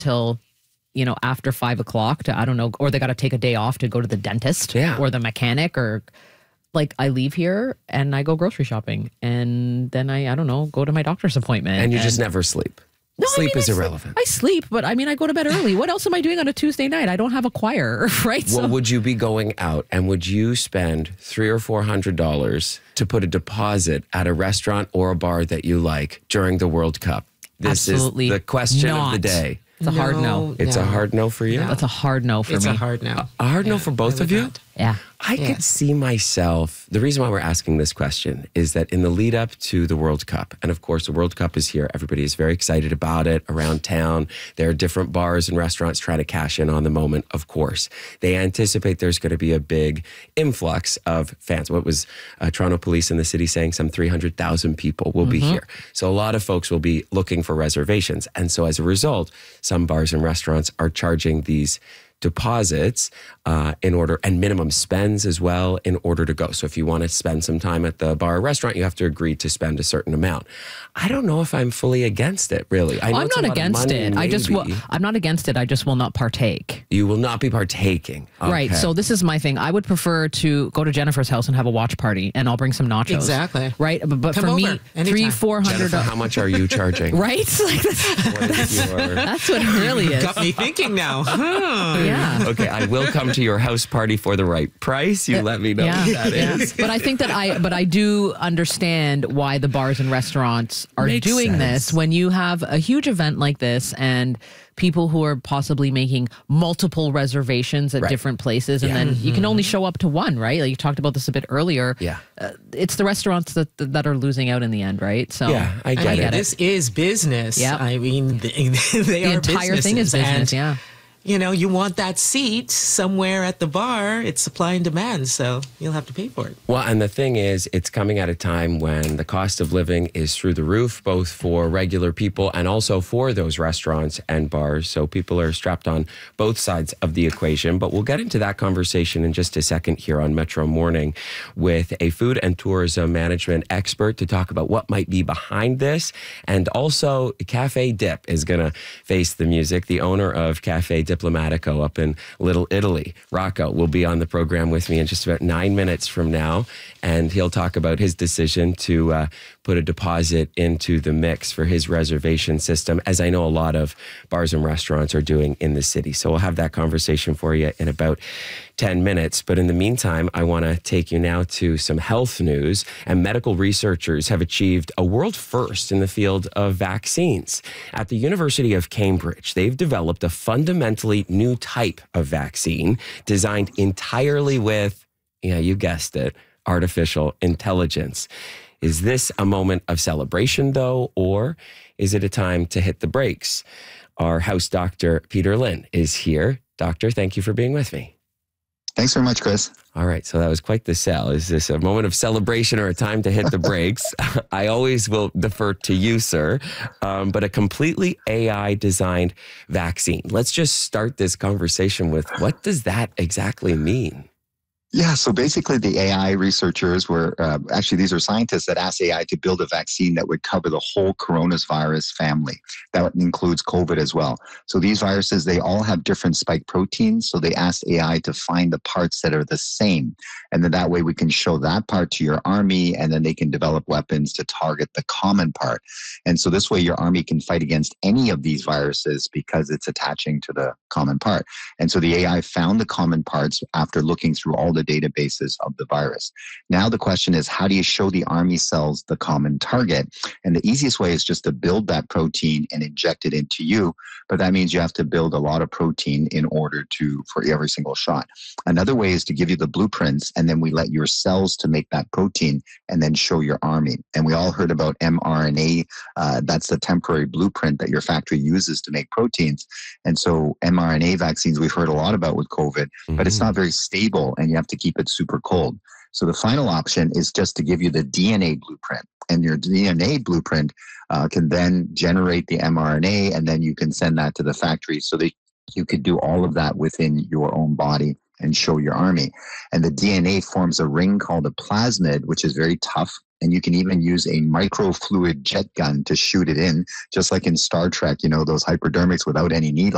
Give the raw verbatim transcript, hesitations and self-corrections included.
till, you know, after five o'clock to, I don't know, or they got to take a day off to go to the dentist yeah. or the mechanic, or like I leave here and I go grocery shopping and then I, I don't know, go to my doctor's appointment. And you and, just never sleep. No, Sleep I mean, is I irrelevant. Sleep, I sleep, but I mean, I go to bed early. What else am I doing on a Tuesday night? I don't have a choir, right? Well, so, would you be going out and would you spend three or four hundred dollars to put a deposit at a restaurant or a bar that you like during the World Cup? This Absolutely is the question not. of the day. It's a hard no. It's no. a hard no for you? No. That's a hard no for it's me. It's a hard no. A hard yeah, no for both of you? not. Yeah. I Yeah. could see myself. The reason why we're asking this question is that in the lead up to the World Cup, and of course the World Cup is here, everybody is very excited about it around town. There are different bars and restaurants trying to cash in on the moment, of course. They anticipate there's going to be a big influx of fans. What was uh, Toronto Police in the city saying? Some three hundred thousand people will be here. So a lot of folks will be looking for reservations. And so as a result, some bars and restaurants are charging these deposits uh, in order, and minimum spends as well in order to go. So if you want to spend some time at the bar or restaurant, you have to agree to spend a certain amount. I don't know if I'm fully against it, really. I know I'm it's a not lot of against money, it. I just will, maybe. I'm not against it. I just will not partake. You will not be partaking. Right. Okay. So this is my thing. I would prefer to go to Jennifer's house and have a watch party, and I'll bring some nachos. Exactly. Right. But, but Come for over me, anytime. three, four hundred. Jennifer, how much are you charging? Right. Like that's, What is your... that's what it really is. Got me thinking now. Hmm. Yeah. Okay, I will come to your house party for the right price. You let me know Yeah, what that yeah. is. But I think that I, but I do understand why the bars and restaurants are Makes doing sense. this when you have a huge event like this and people who are possibly making multiple reservations at Right. different places, and Yeah. then you can only show up to one, right? Like you talked about this a bit earlier. Yeah. Uh, it's the restaurants that that are losing out in the end, right? So Yeah, I get I mean, it. this is business. Yeah. I mean, they, they the are entire thing is businesses, business. and, Yeah. You know, you want that seat somewhere at the bar. It's supply and demand, so you'll have to pay for it. Well, and the thing is, it's coming at a time when the cost of living is through the roof, both for regular people and also for those restaurants and bars. So people are strapped on both sides of the equation. But we'll get into that conversation in just a second here on Metro Morning with a food and tourism management expert to talk about what might be behind this. And also, Cafe Dip is going to face the music. The owner of Cafe Diplomatico up in Little Italy, Rocco, will be on the program with me in just about nine minutes from now. And he'll talk about his decision to uh, put a deposit into the mix for his reservation system, as I know a lot of bars and restaurants are doing in the city. So we'll have that conversation for you in about ten minutes. But in the meantime, I want to take you now to some health news. And medical researchers have achieved a world first in the field of vaccines. At the University of Cambridge, they've developed a fundamentally new type of vaccine designed entirely with, yeah, you guessed it, artificial intelligence. Is this a moment of celebration, though, or is it a time to hit the brakes? Our house doctor, Peter Lynn, is here. Doctor, thank you for being with me. Thanks very much, Chris. All right, so that was quite the sell. Is this a moment of celebration or a time to hit the brakes? I always will defer to you, sir, um, but a completely A I-designed vaccine. Let's just start this conversation with, what does that exactly mean? Yeah, so basically the A I researchers were, uh, actually these are scientists that asked A I to build a vaccine that would cover the whole coronavirus family. That includes COVID as well. So these viruses, they all have different spike proteins. So they asked A I to find the parts that are the same. And then that way we can show that part to your army, and then they can develop weapons to target the common part. And so this way your army can fight against any of these viruses because it's attaching to the common part. And so the A I found the common parts after looking through all the databases of the virus. Now the question is, how do you show the army cells the common target? And the easiest way is just to build that protein and inject it into you. But that means you have to build a lot of protein in order to, for every single shot. Another way is to give you the blueprints, and then we let your cells to make that protein and then show your army. And we all heard about mRNA. Uh, that's the temporary blueprint that your factory uses to make proteins. And so mRNA vaccines we've heard a lot about with COVID, Mm-hmm. but it's not very stable, and you have to keep it super cold. So the final option is just to give you the D N A blueprint, and your D N A blueprint uh, can then generate the mRNA, and then you can send that to the factory so that you could do all of that within your own body and show your army. And the D N A forms a ring called a plasmid, which is very tough. And you can even use a microfluid jet gun to shoot it in, just like in Star Trek, you know, those hypodermics without any needle.